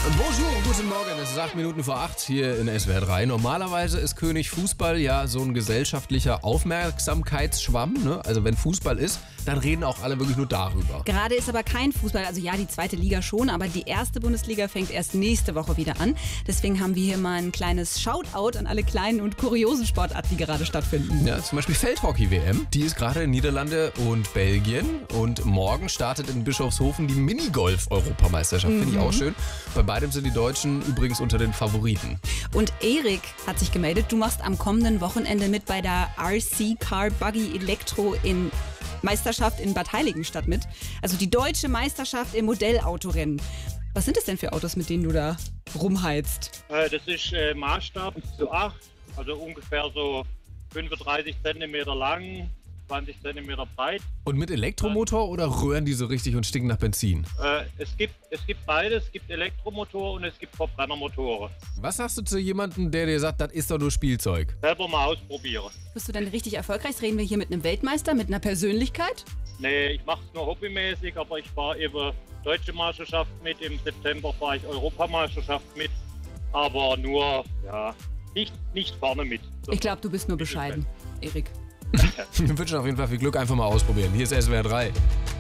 Bonjour, guten Morgen, es ist 8 Minuten vor 8 hier in SWR 3. Normalerweise ist König Fußball ja so ein gesellschaftlicher Aufmerksamkeitsschwamm, ne? Also wenn Fußball ist, dann reden auch alle wirklich nur darüber. Gerade ist aber kein Fußball, also ja, die zweite Liga schon, aber die erste Bundesliga fängt erst nächste Woche wieder an. Deswegen haben wir hier mal ein kleines Shoutout an alle kleinen und kuriosen Sportarten, die gerade stattfinden. Ja, zum Beispiel Feldhockey-WM, die ist gerade in Niederlande und Belgien und morgen startet in Bischofshofen die Minigolf-Europameisterschaft, finde ich auch schön. Bei beidem sind die Deutschen übrigens unter den Favoriten. Und Erik hat sich gemeldet, du machst am kommenden Wochenende mit bei der RC Car Buggy Elektro in Meisterschaft in Bad Heiligenstadt mit. Also die deutsche Meisterschaft im Modellautorennen. Was sind das denn für Autos, mit denen du da rumheizt? Das ist Maßstab zu 8, also ungefähr so 35 cm lang, 20 cm breit. Und mit Elektromotor oder röhren die so richtig und stinken nach Benzin? Es gibt beides, es gibt Elektromotor und es gibt Verbrennermotoren. Was sagst du zu jemandem, der dir sagt, das ist doch nur Spielzeug? Selber mal ausprobieren. Bist du denn richtig erfolgreich? Reden wir hier mit einem Weltmeister, mit einer Persönlichkeit? Nee, ich mache es nur hobbymäßig, aber ich fahre eben Deutsche Meisterschaft mit, im September fahre ich Europameisterschaft mit, aber nur, ja, nicht vorne mit. Ich glaube, du bist nur bescheiden, Erik. Wir wünschen auf jeden Fall viel Glück, einfach mal ausprobieren. Hier ist SWR 3.